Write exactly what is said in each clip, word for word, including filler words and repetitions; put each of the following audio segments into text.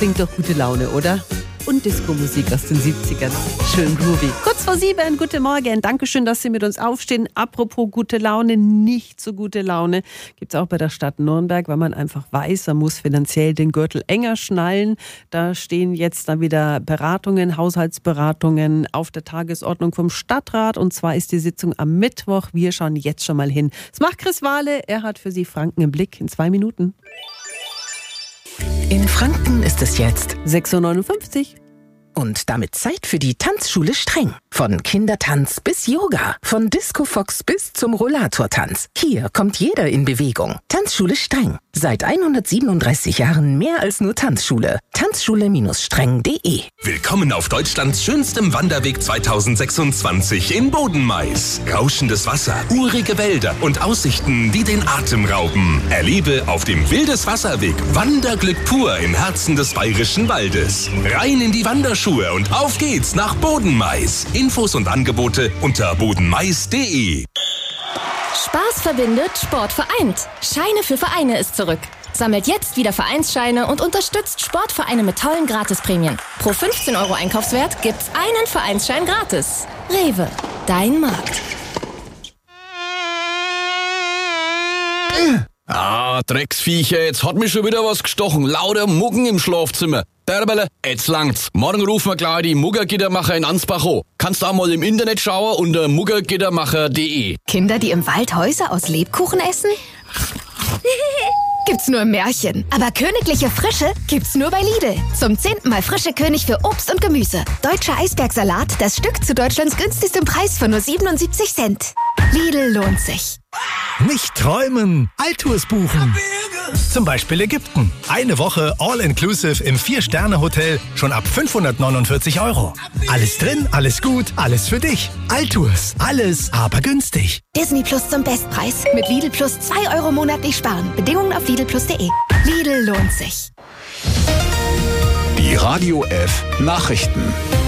Bringt doch gute Laune, oder? Und Disco-Musik aus den siebzigern. Schön groovy. Kurz vor sieben, guten Morgen. Dankeschön, dass Sie mit uns aufstehen. Apropos gute Laune, nicht so gute Laune gibt es auch bei der Stadt Nürnberg, weil man einfach weiß, man muss finanziell den Gürtel enger schnallen. Da stehen jetzt dann wieder Beratungen, Haushaltsberatungen auf der Tagesordnung vom Stadtrat. Und zwar ist die Sitzung am Mittwoch. Wir schauen jetzt schon mal hin. Das macht Chris Wahle. Er hat für Sie Franken im Blick in zwei Minuten. In Franken ist es jetzt sechs Uhr neunundfünfzig. Und damit Zeit für die Tanzschule Streng. Von Kindertanz bis Yoga, von Disco Fox bis zum Rollatortanz. Hier kommt jeder in Bewegung. Tanzschule Streng. Seit hundertsiebenunddreißig Jahren mehr als nur Tanzschule. Tanzschule Streng punkt de. Willkommen auf Deutschlands schönstem Wanderweg zweitausendsechsundzwanzig in Bodenmais. Rauschendes Wasser, urige Wälder und Aussichten, die den Atem rauben. Erlebe auf dem Wildeswasserweg Wanderglück pur im Herzen des Bayerischen Waldes. Rein in die Wanderschuhe und auf geht's nach Bodenmais. Infos und Angebote unter bodenmais punkt de. Spaß verbindet, Sport vereint. Scheine für Vereine ist zurück. Sammelt jetzt wieder Vereinsscheine und unterstützt Sportvereine mit tollen Gratisprämien. Pro fünfzehn Euro Einkaufswert gibt's einen Vereinsschein gratis. Rewe, dein Markt. Ah, Drecksviecher, jetzt hat mich schon wieder was gestochen. Lauter Muggen im Schlafzimmer. Derbele, jetzt langt's. Morgen rufen wir gleich die Muggergittermacher in Ansbach an. Kannst auch mal im Internet schauen unter muggergittermacher punkt de. Kinder, die im Wald Häuser aus Lebkuchen essen? Gibt's nur im Märchen. Aber königliche Frische gibt's nur bei Lidl. Zum zehnten Mal frische König für Obst und Gemüse. Deutscher Eisbergsalat, das Stück zu Deutschlands günstigstem Preis von nur siebenundsiebzig Cent. Lidl lohnt sich. Nicht träumen, Alltours buchen. Zum Beispiel Ägypten. Eine Woche All-Inclusive im Vier-Sterne-Hotel schon ab fünfhundertneunundvierzig Euro. Alles drin, alles gut, alles für dich. Alltours, alles aber günstig. Disney Plus zum Bestpreis. Mit Lidl Plus zwei Euro monatlich sparen. Bedingungen auf lidl plus punkt de. Lidl lohnt sich. Die Radio F Nachrichten.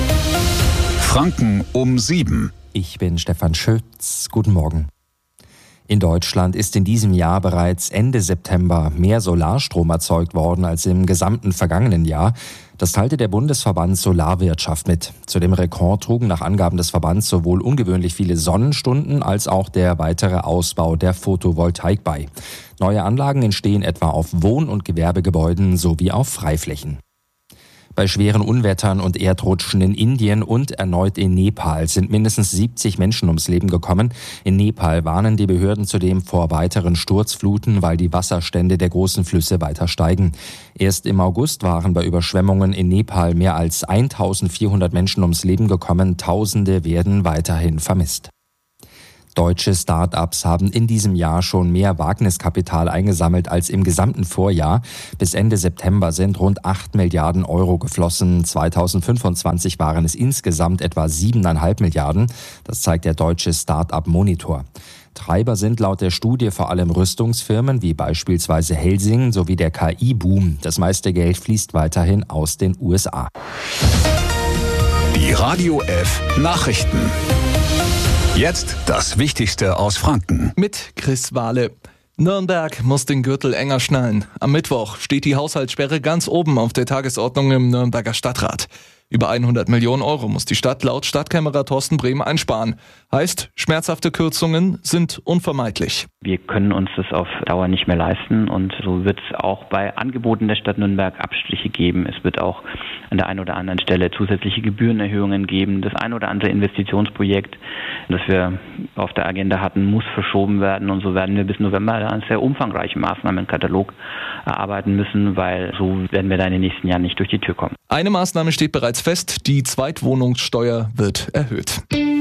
Franken um sieben. Ich bin Stefan Schütz. Guten Morgen. In Deutschland ist in diesem Jahr bereits Ende September mehr Solarstrom erzeugt worden als im gesamten vergangenen Jahr. Das teilte der Bundesverband Solarwirtschaft mit. Zu dem Rekord trugen nach Angaben des Verbands sowohl ungewöhnlich viele Sonnenstunden als auch der weitere Ausbau der Photovoltaik bei. Neue Anlagen entstehen etwa auf Wohn- und Gewerbegebäuden sowie auf Freiflächen. Bei schweren Unwettern und Erdrutschen in Indien und erneut in Nepal sind mindestens siebzig Menschen ums Leben gekommen. In Nepal warnen die Behörden zudem vor weiteren Sturzfluten, weil die Wasserstände der großen Flüsse weiter steigen. Erst im August waren bei Überschwemmungen in Nepal mehr als eintausendvierhundert Menschen ums Leben gekommen. Tausende werden weiterhin vermisst. Deutsche Start-ups haben in diesem Jahr schon mehr Wagniskapital eingesammelt als im gesamten Vorjahr. Bis Ende September sind rund acht Milliarden Euro geflossen. zweitausendfünfundzwanzig waren es insgesamt etwa siebeneinhalb Milliarden. Das zeigt der deutsche Start-up-Monitor. Treiber sind laut der Studie vor allem Rüstungsfirmen wie beispielsweise Helsing sowie der K I-Boom. Das meiste Geld fließt weiterhin aus den U S A. Die Radio F Nachrichten. Jetzt das Wichtigste aus Franken. Mit Chris Wahle. Nürnberg muss den Gürtel enger schnallen. Am Mittwoch steht die Haushaltssperre ganz oben auf der Tagesordnung im Nürnberger Stadtrat. Über hundert Millionen Euro muss die Stadt laut Stadtkämmerer Thorsten Brehm einsparen. Heißt, schmerzhafte Kürzungen sind unvermeidlich. Wir können uns das auf Dauer nicht mehr leisten und so wird es auch bei Angeboten der Stadt Nürnberg Abstriche geben. Es wird auch an der einen oder anderen Stelle zusätzliche Gebührenerhöhungen geben. Das ein oder andere Investitionsprojekt, das wir auf der Agenda hatten, muss verschoben werden und so werden wir bis November einen sehr umfangreichen Maßnahmenkatalog erarbeiten müssen, weil so werden wir da in den nächsten Jahren nicht durch die Tür kommen. Eine Maßnahme steht bereits fest, die Zweitwohnungssteuer wird erhöht.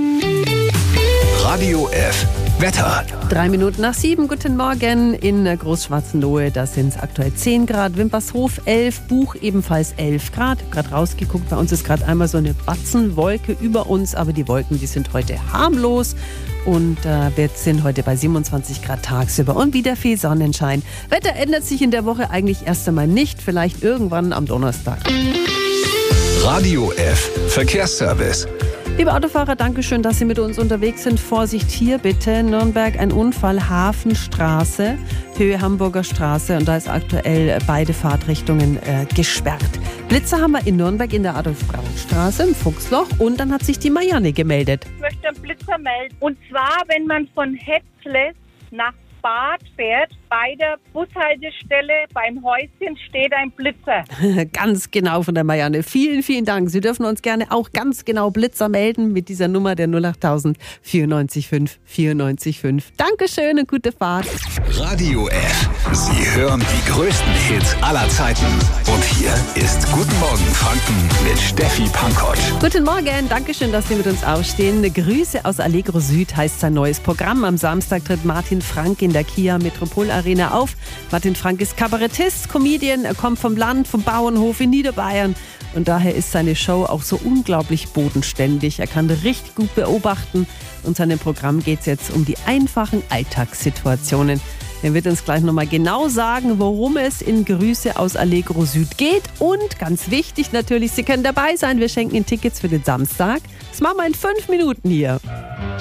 Radio F Wetter. Drei Minuten nach sieben, guten Morgen in Großschwarzenlohe. Da sind es aktuell zehn Grad, Wimpershof elf, Buch ebenfalls elf Grad. Ich habe gerade rausgeguckt, bei uns ist gerade einmal so eine Batzenwolke über uns, aber die Wolken, die sind heute harmlos. Und äh, wir sind heute bei siebenundzwanzig Grad tagsüber und wieder viel Sonnenschein. Wetter ändert sich in der Woche eigentlich erst einmal nicht, vielleicht irgendwann am Donnerstag. Radio F Verkehrsservice. Liebe Autofahrer, danke schön, dass Sie mit uns unterwegs sind. Vorsicht hier bitte, Nürnberg, ein Unfall, Hafenstraße, Höhe Hamburger Straße und da ist aktuell beide Fahrtrichtungen äh, gesperrt. Blitzer haben wir in Nürnberg in der Adolf-Braun-Straße im Fuchsloch und dann hat sich die Marianne gemeldet. Ich möchte einen Blitzer melden. Und zwar, wenn man von Hetzles nach Bad fährt, bei der Bushaltestelle beim Häuschen steht ein Blitzer. Ganz genau von der Marianne. Vielen, vielen Dank. Sie dürfen uns gerne auch ganz genau Blitzer melden mit dieser Nummer der null acht null null vierundneunzig fünf vierundneunzig fünf. Dankeschön und gute Fahrt. Radio F. Sie hören die größten Hits aller Zeiten. Und hier ist Guten Morgen Franken mit Steffi Pankoć. Guten Morgen. Dankeschön, dass Sie mit uns aufstehen. Grüße aus Allegro Süd heißt sein neues Programm. Am Samstag tritt Martin Frank in der Kia Metropol Arena auf. Martin Frank ist Kabarettist, Comedian, er kommt vom Land, vom Bauernhof in Niederbayern und daher ist seine Show auch so unglaublich bodenständig. Er kann richtig gut beobachten und seinem Programm geht es jetzt um die einfachen Alltagssituationen. Er wird uns gleich nochmal genau sagen, worum es in Grüße aus Allegro Süd geht und ganz wichtig natürlich, Sie können dabei sein, wir schenken Ihnen Tickets für den Samstag. Das machen wir in fünf Minuten hier.